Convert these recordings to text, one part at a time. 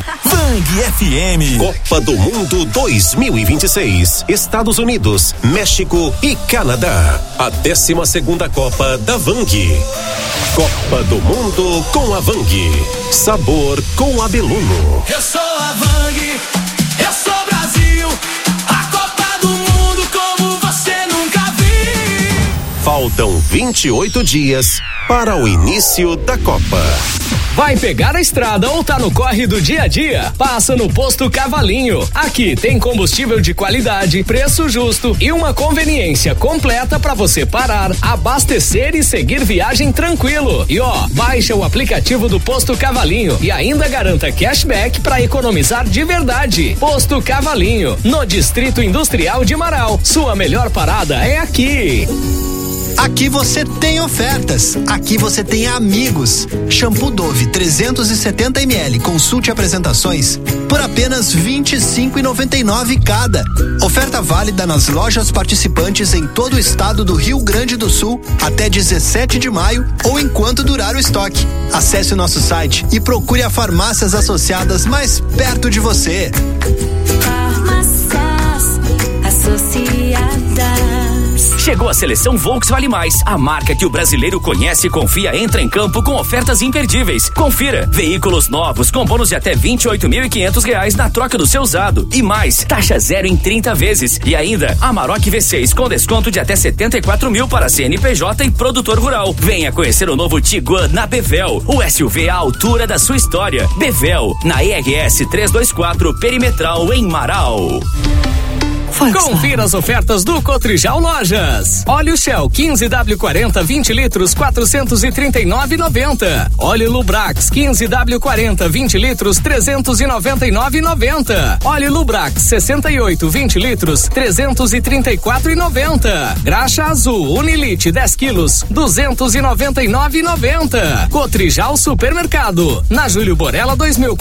Vang FM. Copa do Mundo 2026. Estados Unidos, México e Canadá. A 12ª Copa da Vang. Copa do Mundo com a Vang. Sabor com Abeluno. Eu sou a Vang, eu sou Brasil. A Copa do Mundo como você nunca viu. Faltam 28 dias para o início da Copa. Vai pegar a estrada ou tá no corre do dia a dia? Passa no Posto Cavalinho. Aqui tem combustível de qualidade, preço justo e uma conveniência completa para você parar, abastecer e seguir viagem tranquilo. E baixa o aplicativo do Posto Cavalinho e ainda garanta cashback para economizar de verdade. Posto Cavalinho, no Distrito Industrial de Marau. Sua melhor parada é aqui. Aqui você tem ofertas, aqui você tem amigos. Shampoo Dove 370 ml, consulte apresentações por apenas R$25,99 cada. Oferta válida nas lojas participantes em todo o estado do Rio Grande do Sul até 17 de maio ou enquanto durar o estoque. Acesse o nosso site e procure a farmácias associadas mais perto de você. Farmácias Associadas. Chegou a seleção Volks Vale Mais, a marca que o brasileiro conhece e confia entra em campo com ofertas imperdíveis. Confira, veículos novos com bônus de até R$28.500 na troca do seu usado e mais, taxa zero em 30 vezes e ainda Amarok V6 com desconto de até 74 mil para CNPJ e produtor rural. Venha conhecer o novo Tiguan na Bevel, o SUV à altura da sua história. Bevel, na ERS 324 Perimetral em Marau. Confira as ofertas do Cotrijal Lojas. Óleo Shell 15W40 20 litros 439,90. Óleo Lubrax 15W40 20 litros 399,90. Óleo Lubrax 68 20 litros 334,90. Graxa Azul Unilite 10 quilos 299,90. Cotrijal Supermercado, na Júlio Borella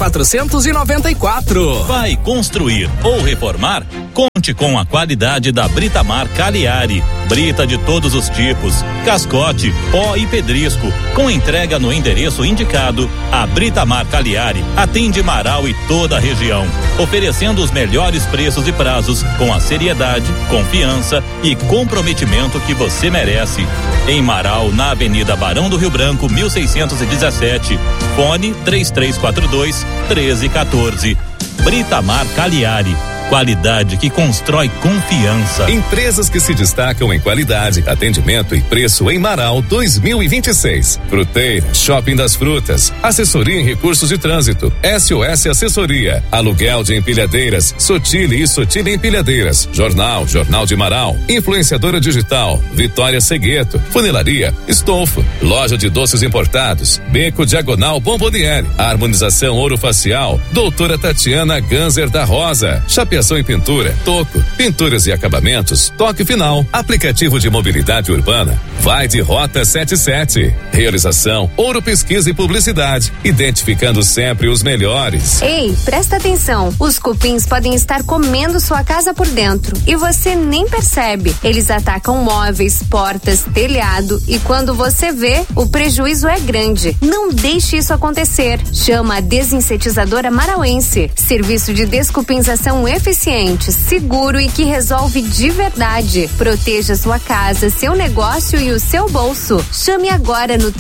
2494. Vai construir ou reformar? Conte com a qualidade da Britamar Cagliari. Brita de todos os tipos, cascote, pó e pedrisco, com entrega no endereço indicado. A Britamar Cagliari atende Marau e toda a região, oferecendo os melhores preços e prazos com a seriedade, confiança e comprometimento que você merece. Em Marau, na Avenida Barão do Rio Branco, 1617. Fone 3342-1314. Britamar Cagliari. Qualidade que constrói confiança. Empresas que se destacam em qualidade, atendimento e preço em Marau 2026. Fruteira, Shopping das Frutas, assessoria em recursos de trânsito, SOS Assessoria, aluguel de empilhadeiras, Sotile e Sotile Empilhadeiras, Jornal de Marau, Influenciadora Digital, Vitória Segueto, Funilaria, Estofo, Loja de Doces Importados, Beco Diagonal Bomboniere, Harmonização Orofacial, Doutora Tatiana Ganser da Rosa, Chapeação e pintura, Toco, pinturas e acabamentos, Toque Final, aplicativo de mobilidade urbana, Vai de Rota 77. Realização Ouro Pesquisa e Publicidade, identificando sempre os melhores. Ei, presta atenção, os cupins podem estar comendo sua casa por dentro e você nem percebe. Eles atacam móveis, portas, telhado e quando você vê, o prejuízo é grande. Não deixe isso acontecer. Chama a Desinsetizadora Marauense, serviço de descupinzação eficiente, seguro e que resolve de verdade. Proteja sua casa, seu negócio e o seu bolso. Chame agora no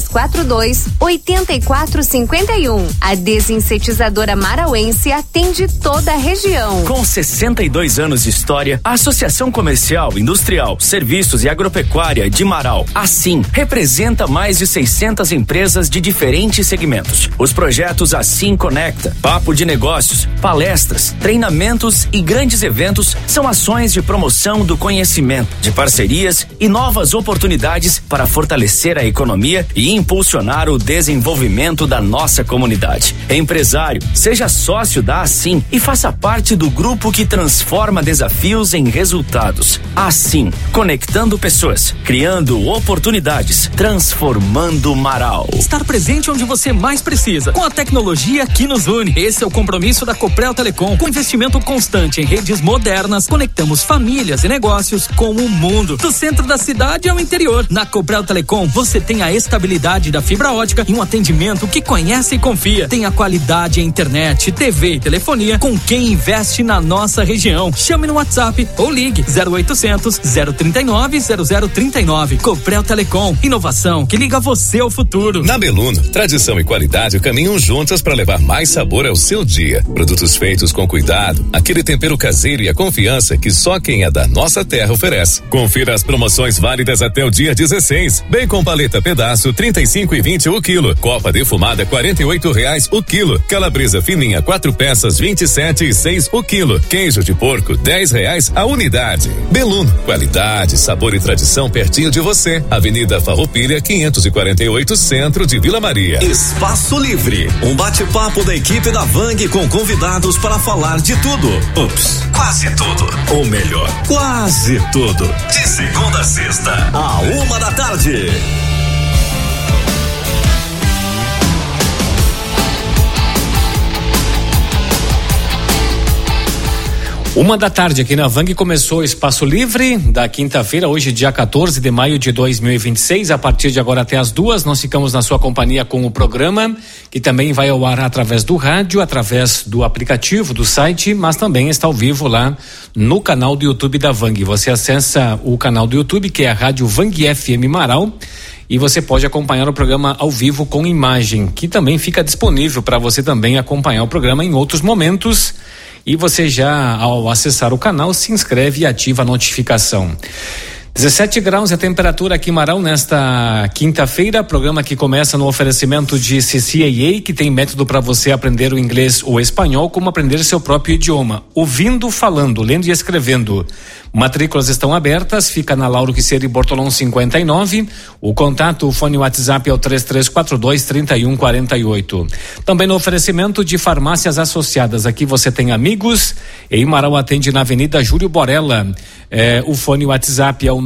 3342-8451. A Desinsetizadora Marauense atende toda a região. Com 62 anos de história, a Associação Comercial, Industrial, Serviços e Agropecuária de Marau, assim, representa mais de 600 empresas de diferentes segmentos. Os projetos Assim Conecta, Papo de Negócios, palestras, treinamentos e grandes eventos são ações de promoção do conhecimento, de parcerias e novas oportunidades para fortalecer a economia e impulsionar o desenvolvimento da nossa comunidade. Empresário, seja sócio da Assim e faça parte do grupo que transforma desafios em resultados. Assim, conectando pessoas, criando oportunidades, transformando Marau. Estar presente onde você mais precisa, com a tecnologia que nos une. Esse é o compromisso da Coprel Telecom, com investimento investimento constante em redes modernas, conectamos famílias e negócios com o mundo. Do centro da cidade ao interior. Na Copel Telecom, você tem a estabilidade da fibra ótica e um atendimento que conhece e confia. Tem a qualidade em internet, TV e telefonia com quem investe na nossa região. Chame no WhatsApp ou ligue 0800 039 0039. Copel Telecom, inovação que liga você ao futuro. Na Beluno, tradição e qualidade caminham juntas para levar mais sabor ao seu dia. Produtos feitos com cuidado, aquele tempero caseiro e a confiança que só quem é da nossa terra oferece. Confira as promoções válidas até o dia 16. Bacon paleta pedaço 35,20 o quilo. Copa defumada R$48 o quilo. Calabresa fininha 4 peças 27,6 o quilo. Queijo de porco R$10 a unidade. Beluno, qualidade, sabor e tradição pertinho de você. Avenida Farroupilha 548, centro de Vila Maria. Espaço Livre, um bate-papo da equipe da Vang com convidados para falar de tudo. Ups, quase tudo. Ou melhor, quase tudo. De segunda a sexta, à 13h. Uma da tarde aqui na Vang começou o Espaço Livre da quinta-feira, hoje dia 14 de maio de 2026. A partir de agora até as 2, nós ficamos na sua companhia com o programa, que também vai ao ar através do rádio, através do aplicativo, do site, mas também está ao vivo lá no canal do YouTube da Vang. Você acessa o canal do YouTube, que é a Rádio Vang FM Marau, e você pode acompanhar o programa ao vivo com imagem, que também fica disponível para você também acompanhar o programa em outros momentos. E você já, ao acessar o canal, se inscreve e ativa a notificação. 17 graus é a temperatura aqui em Marau nesta quinta-feira, programa que começa no oferecimento de CCAA, que tem método para você aprender o inglês ou espanhol, como aprender seu próprio idioma, ouvindo, falando, lendo e escrevendo. Matrículas estão abertas, fica na Lauro Quiseri Bortolão 59. O contato, o fone WhatsApp é o 3342-3148. Também no oferecimento de farmácias associadas. Aqui você tem Amigos. Em Marau atende na Avenida Júlio Borella. O fone WhatsApp é o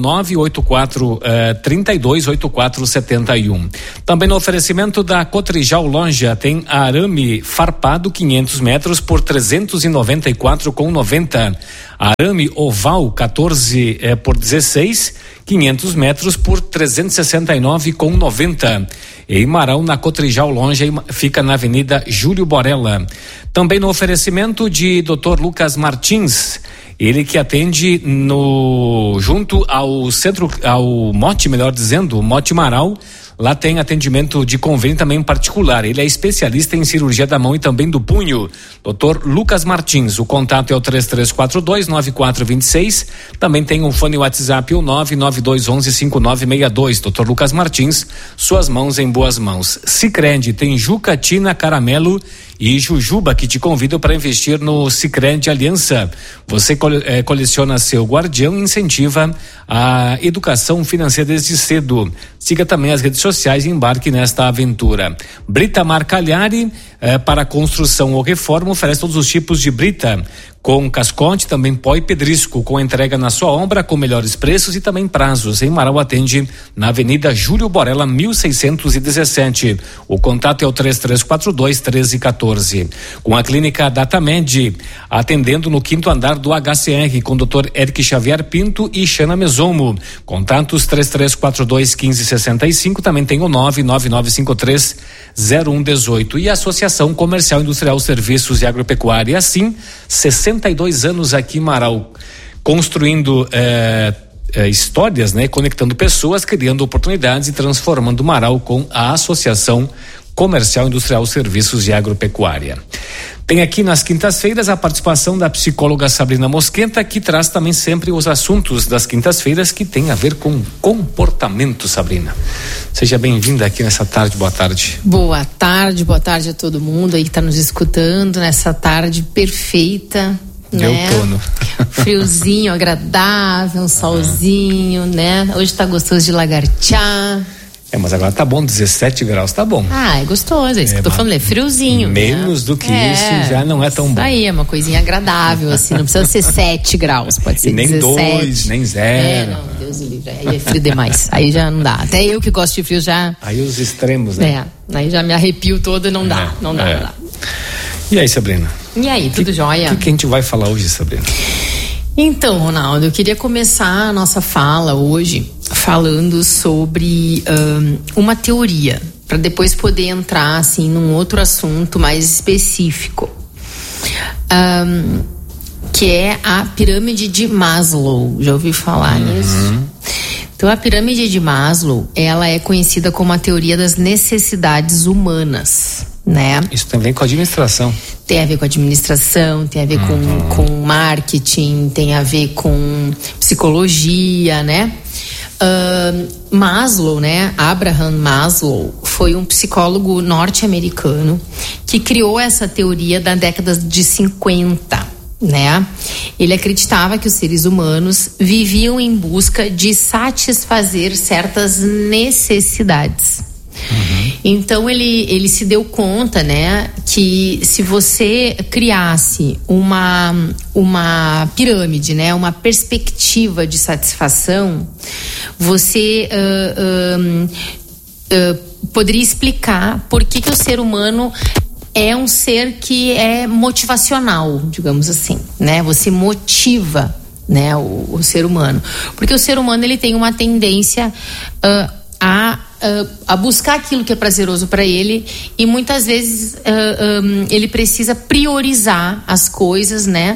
984-328471. Também no oferecimento da Cotrijal Loja tem arame farpado 500 metros por 394,90. Arame oval 14 por 16, 500 metros por 369,90. Em Marau, na Cotrijal Loja, fica na Avenida Júlio Borella. Também no oferecimento de Dr. Lucas Martins, ele que atende junto ao centro, ao Mote, melhor dizendo, Mote Marau. Lá tem atendimento de convênio também particular. Ele é especialista em cirurgia da mão e também do punho. Dr. Lucas Martins. O contato é o 3342-9426. Também tem um fone WhatsApp, o 99211-5962. Dr. Lucas Martins, suas mãos em boas mãos. Sicredi tem Jucatina, Caramelo e Jujuba, que te convidam para investir no Sicredi Aliança. Você coleciona seu guardião e incentiva a educação financeira desde cedo. Siga também as redes sociais e embarque nesta aventura. Britamar Cagliari, para construção ou reforma, oferece todos os tipos de brita, com cascote, também pó e pedrisco, com entrega na sua obra, com melhores preços e também prazos. Em Marau atende na Avenida Júlio Borella 1617. O contato é o 3342-1314. Com a clínica Datamed, atendendo no 5º andar do HCR, com o Dr. Eric Xavier Pinto e Xana Mesomo. Contatos 3342-1565, também tem o 99953-0118. E a Associação Comercial Industrial Serviços e Agropecuária, assim, 62 anos aqui em Marau, construindo histórias, né? Conectando pessoas, criando oportunidades e transformando Marau com a Associação Comercial Industrial Serviços e Agropecuária. Tem aqui nas quintas-feiras a participação da psicóloga Sabrina Mosqueta, que traz também sempre os assuntos das quintas-feiras que tem a ver com comportamento, Sabrina. Seja bem-vinda aqui nessa tarde, boa tarde. Boa tarde a todo mundo aí que está nos escutando nessa tarde perfeita, de outono. Friozinho, agradável, um solzinho, né? Hoje tá gostoso de lagartear. Mas agora tá bom, 17 graus, tá bom. É gostoso, é isso que eu tô falando, é friozinho. Menos do que isso já não é tão bom. Isso aí é uma coisinha agradável, assim, não precisa ser 7 graus, pode ser nem 17. 2, nem 0. Não, Deus me livre, aí é frio demais, aí já não dá. Até eu que gosto de frio já... Aí os extremos, né? Aí já me arrepio todo e não dá. E aí, Sabrina? E aí, tudo jóia? O que a gente vai falar hoje, Sabrina? Então, Ronaldo, eu queria começar a nossa fala hoje falando sobre uma teoria, para depois poder entrar assim num outro assunto mais específico, que é a pirâmide de Maslow. Já ouviu falar nisso? Então, a pirâmide de Maslow, ela é conhecida como a teoria das necessidades humanas, né? Isso tem a ver com administração. Tem a ver com administração, tem a ver com marketing, tem a ver com psicologia, né? Maslow, né? Abraham Maslow foi um psicólogo norte-americano que criou essa teoria na década de 50, né? Ele acreditava que os seres humanos viviam em busca de satisfazer certas necessidades. Então ele se deu conta, né, que se você criasse uma pirâmide, né, uma perspectiva de satisfação, você poderia explicar por que o ser humano é um ser que é motivacional, digamos assim, né? Você motiva, né, o ser humano, porque o ser humano ele tem uma tendência a buscar aquilo que é prazeroso para ele, e muitas vezes ele precisa priorizar as coisas, né?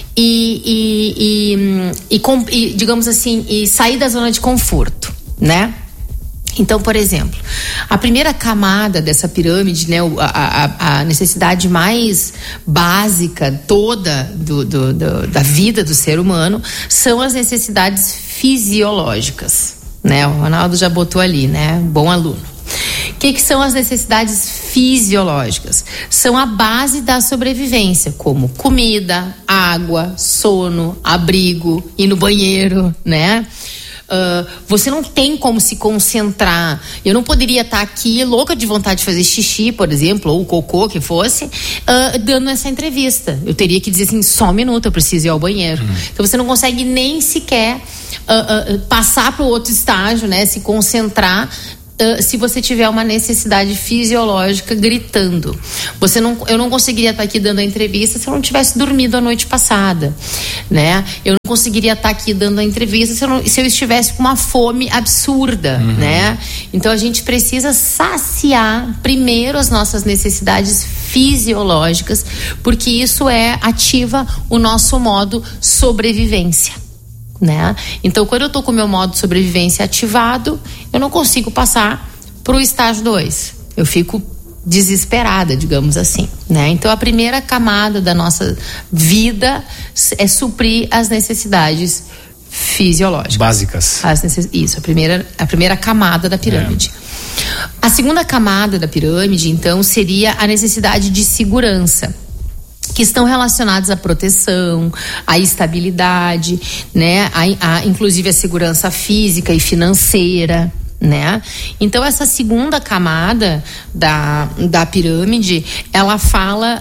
E digamos assim, e sair da zona de conforto, né? Então, por exemplo, a primeira camada dessa pirâmide, né, a necessidade mais básica toda da vida do ser humano são as necessidades fisiológicas, né? O Ronaldo já botou ali, né? Bom aluno. O que são as necessidades fisiológicas? São a base da sobrevivência, como comida, água, sono, abrigo, ir no banheiro, né? Você não tem como se concentrar. Eu não poderia estar aqui louca de vontade de fazer xixi, por exemplo, ou cocô, que fosse, dando essa entrevista. Eu teria que dizer assim, só um minuto, eu preciso ir ao banheiro. Então você não consegue nem sequer passar para o outro estágio, né? Se concentrar, se você tiver uma necessidade fisiológica gritando. Eu não conseguiria estar aqui dando a entrevista se eu não tivesse dormido a noite passada, né? Eu não conseguiria estar aqui dando a entrevista se eu estivesse com uma fome absurda, né? Então a gente precisa saciar primeiro as nossas necessidades fisiológicas, porque isso ativa o nosso modo sobrevivência, né? Então, quando eu tô com o meu modo de sobrevivência ativado, eu não consigo passar pro estágio 2. Eu fico desesperada, digamos assim, né? Então, a primeira camada da nossa vida é suprir as necessidades fisiológicas. Básicas. Isso, a primeira camada da pirâmide. A segunda camada da pirâmide, então, seria a necessidade de segurança, que estão relacionados à proteção, à estabilidade, né? Inclusive a segurança física e financeira, né? Então essa segunda camada da pirâmide, ela fala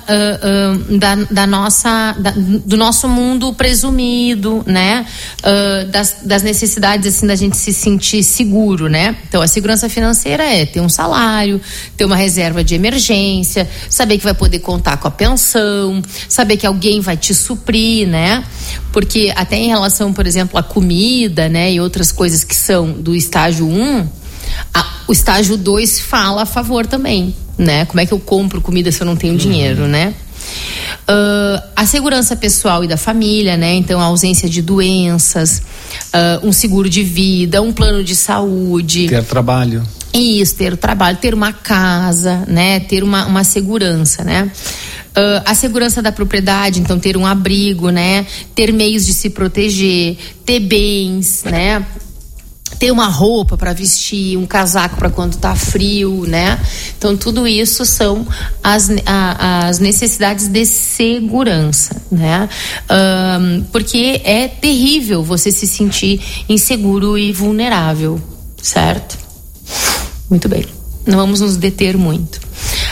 do nosso mundo presumido, né? Das necessidades assim da gente se sentir seguro, né? Então a segurança financeira é ter um salário, ter uma reserva de emergência, saber que vai poder contar com a pensão, saber que alguém vai te suprir, né? Porque até em relação, por exemplo, à comida, né, e outras coisas que são do estágio 1, o estágio 2 fala a favor também, né? Como é que eu compro comida se eu não tenho dinheiro, né? A segurança pessoal e da família, né? Então a ausência de doenças, um seguro de vida, um plano de saúde, ter trabalho. Isso, ter trabalho, ter uma casa, né? Ter uma segurança, né? A segurança da propriedade, então ter um abrigo, né? Ter meios de se proteger, ter bens, né? Ter uma roupa para vestir, um casaco para quando tá frio, né? Então tudo isso são as necessidades de segurança, né? Porque é terrível você se sentir inseguro e vulnerável, certo? Muito bem, não vamos nos deter muito.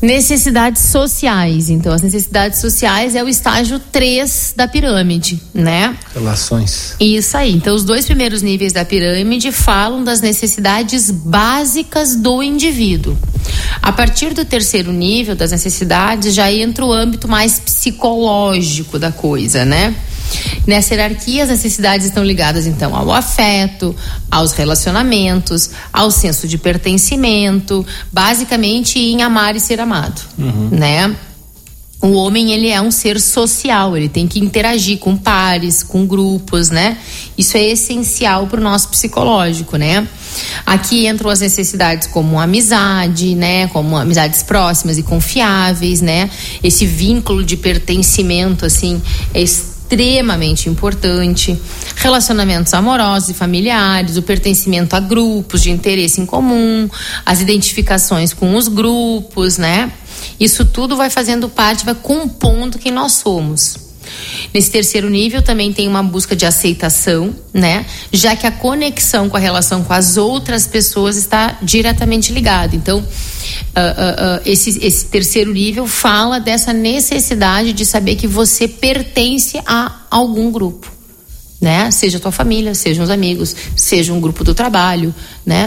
Necessidades sociais. Então, as necessidades sociais é o estágio 3 da pirâmide, né? Relações. Isso aí. Então, os 2 primeiros níveis da pirâmide falam das necessidades básicas do indivíduo. A partir do 3º nível das necessidades, já entra o âmbito mais psicológico da coisa, né? Nessa hierarquia, as necessidades estão ligadas, então, ao afeto, aos relacionamentos, ao senso de pertencimento, basicamente em amar e ser amado, né? O homem, ele é um ser social, ele tem que interagir com pares, com grupos, né? Isso é essencial para o nosso psicológico, né? Aqui entram as necessidades como amizade, né? Como amizades próximas e confiáveis, né? Esse vínculo de pertencimento, assim, é extremamente importante. Relacionamentos amorosos e familiares, o pertencimento a grupos de interesse em comum, as identificações com os grupos, né? Isso tudo vai fazendo parte, vai compondo quem nós somos. Nesse 3º nível também tem uma busca de aceitação, né? Já que a conexão com a relação com as outras pessoas está diretamente ligada. Então, esse 3º nível fala dessa necessidade de saber que você pertence a algum grupo, né? Seja a tua família, sejam os amigos, seja um grupo do trabalho, né?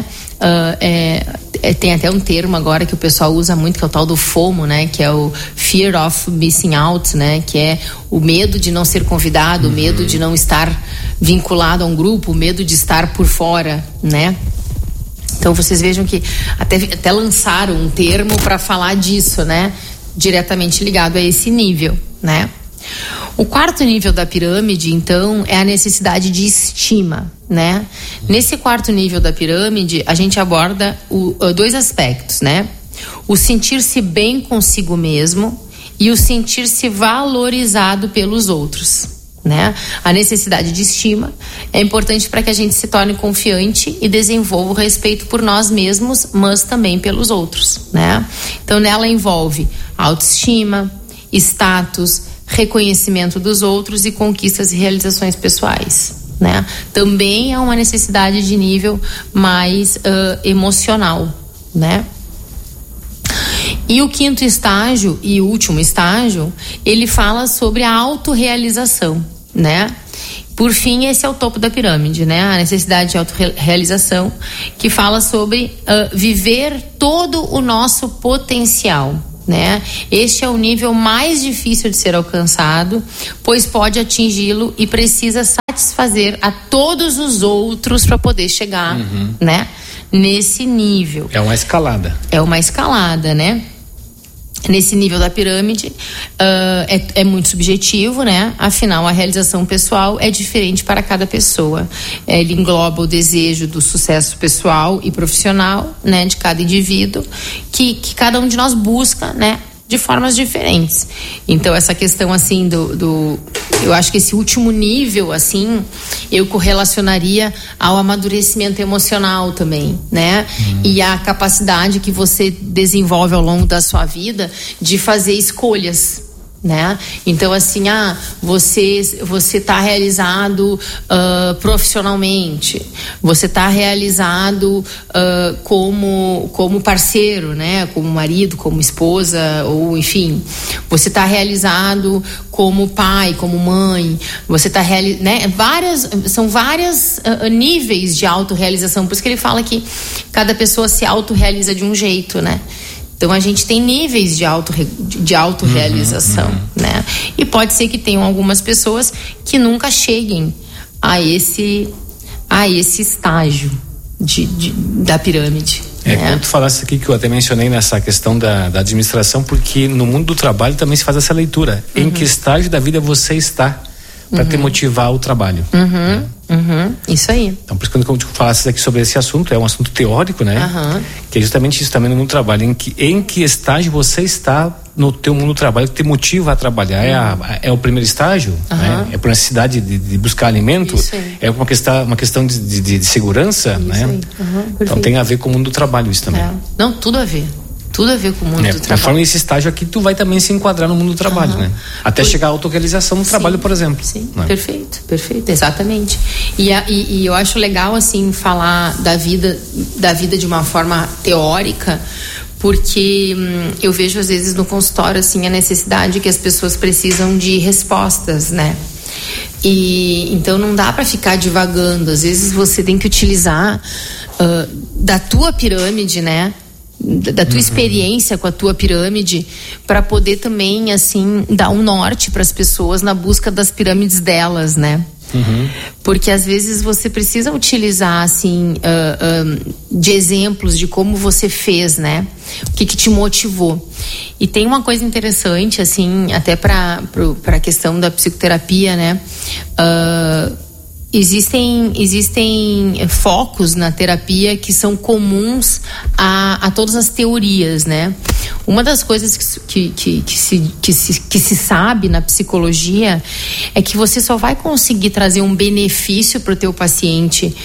Tem até um termo agora que o pessoal usa muito, que é o tal do FOMO, né? Que é o Fear of Missing Out, né? Que é o medo de não ser convidado, o medo de não estar vinculado a um grupo, o medo de estar por fora, né? Então vocês vejam que até lançaram um termo para falar disso, né? Diretamente ligado a esse nível, né? O 4º nível da pirâmide, então, é a necessidade de estima, né? Nesse 4º nível da pirâmide, a gente aborda 2 aspectos, né? O sentir-se bem consigo mesmo e o sentir-se valorizado pelos outros, né? A necessidade de estima é importante para que a gente se torne confiante e desenvolva o respeito por nós mesmos, mas também pelos outros, né? Então, nela envolve autoestima, status, reconhecimento dos outros e conquistas e realizações pessoais, né? Também é uma necessidade de nível mais emocional, né? E o 5º estágio e último estágio, ele fala sobre a autorrealização, né? Por fim, esse é o topo da pirâmide, né? A necessidade de autorrealização, que fala sobre viver todo o nosso potencial, né? Este é o nível mais difícil de ser alcançado, pois pode atingi-lo e precisa satisfazer a todos os outros para poder chegar, né? Nesse nível. É uma escalada. É uma escalada, né? Nesse nível da pirâmide, é muito subjetivo, né? Afinal, a realização pessoal é diferente para cada pessoa. Ele engloba o desejo do sucesso pessoal e profissional, né? De cada indivíduo, que cada um de nós busca, né? De formas diferentes. Então, essa questão, assim, eu acho que esse último nível, assim, eu correlacionaria ao amadurecimento emocional também, né? E a capacidade que você desenvolve ao longo da sua vida de fazer escolhas, né? Então, assim, você tá realizado profissionalmente, você tá realizado como parceiro, né? Como marido, como esposa, ou enfim, você tá realizado como pai, como mãe, você tá né? São vários níveis de autorrealização, por isso que ele fala que cada pessoa se autorrealiza de um jeito, né? Então a gente tem níveis de autorrealização, né? E pode ser que tenham algumas pessoas que nunca cheguem a esse estágio da pirâmide. Quando tu falasse aqui, que eu até mencionei nessa questão da administração, porque no mundo do trabalho também se faz essa leitura. Em que estágio da vida você está para te motivar o trabalho? Isso aí. Então, por isso, quando tu falasse aqui sobre esse assunto, é um assunto teórico, né? Que é justamente isso também no mundo do trabalho. Em que estágio você está no teu mundo do trabalho que te motiva a trabalhar? É o primeiro estágio? Né? É por necessidade de buscar alimento? É uma questão de segurança, isso, né? Então tem a ver com o mundo do trabalho isso também. Não, tudo a ver. Tudo a ver com o mundo do trabalho. Conforme esse estágio aqui, tu vai também se enquadrar no mundo do trabalho, né? Até chegar à autorrealização no trabalho, por exemplo. Sim, né? Perfeito, exatamente. E eu acho legal, assim, falar da vida de uma forma teórica, porque eu vejo às vezes no consultório assim a necessidade que as pessoas precisam de respostas, né? E então não dá para ficar divagando. Às vezes você tem que utilizar da tua pirâmide, né? Da tua experiência com a tua pirâmide, para poder também assim dar um norte para as pessoas na busca das pirâmides delas, né? Porque às vezes você precisa utilizar assim de exemplos de como você fez, né? O que te motivou. E tem uma coisa interessante assim, até para a questão da psicoterapia, né? Existem focos na terapia que são comuns a todas as teorias, né? Uma das coisas que se sabe na psicologia é que você só vai conseguir trazer um benefício para o teu paciente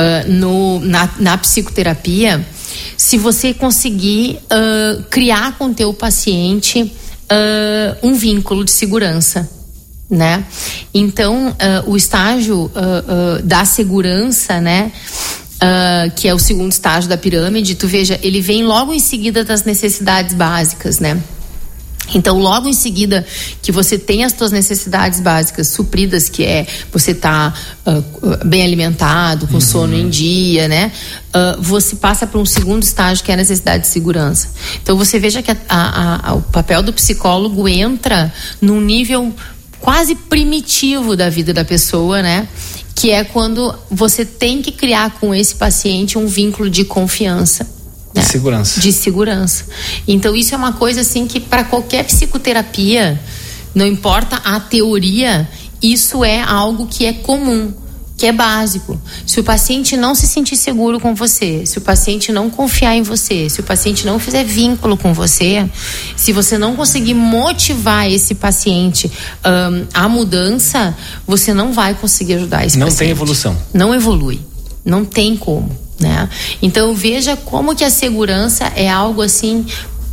na psicoterapia se você conseguir criar com o teu paciente um vínculo de segurança, né? Então, o estágio da segurança, né? Que é o segundo estágio da pirâmide, tu veja, ele vem logo em seguida das necessidades básicas, né? Então, logo em seguida que você tem as tuas necessidades básicas supridas, que é você tá bem alimentado, com sono em dia, né? Você passa para um segundo estágio, que é a necessidade de segurança. Então, você veja que o papel do psicólogo entra num nível quase primitivo da vida da pessoa, né? Que é quando você tem que criar com esse paciente um vínculo de confiança, né? De segurança. Então isso é uma coisa assim que para qualquer psicoterapia, não importa a teoria, isso é algo que é comum, que é básico. Se o paciente não se sentir seguro com você, se o paciente não confiar em você, se o paciente não fizer vínculo com você, se você não conseguir motivar esse paciente à mudança, você não vai conseguir ajudar esse paciente. Não tem evolução. Não evolui. Não tem como, né? Então veja como que a segurança é algo assim,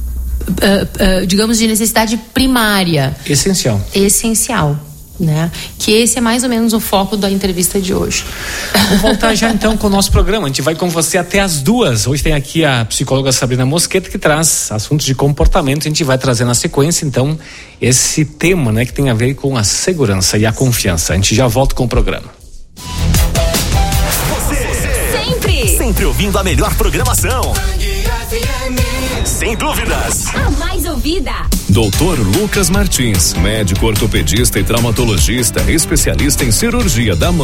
digamos, de necessidade primária. Essencial. Né? Que esse é mais ou menos o foco da entrevista de hoje. Vamos voltar já então com o nosso programa. A gente vai com você até as 2. Hoje tem aqui a psicóloga Sabrina Mosqueta, que traz assuntos de comportamento. A gente vai trazer na sequência então esse tema, né, que tem a ver com a segurança e a confiança. A gente já volta com o programa. Você sempre ouvindo a melhor programação. Sem dúvidas. A mais ouvida. Dr. Lucas Martins, médico ortopedista e traumatologista, especialista em cirurgia da mão.